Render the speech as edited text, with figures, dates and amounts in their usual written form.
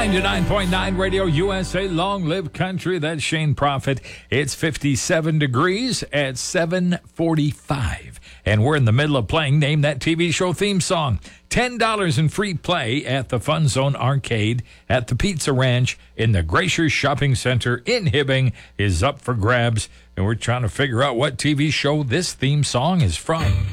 99.9 Radio USA, long live country. That's Shane Prophet. It's 57 degrees at 7:45. And we're in the middle of playing Name That TV Show theme song. $10 in free play at the Fun Zone Arcade at the Pizza Ranch in the Gracious Shopping Center in Hibbing is up for grabs. And we're trying to figure out what TV show this theme song is from.